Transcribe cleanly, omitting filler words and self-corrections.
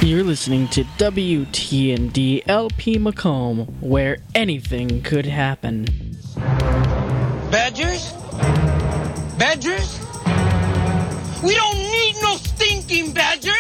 You're listening to WTND LP Macomb, where anything could happen. Badgers? Badgers? We don't need no stinking badgers!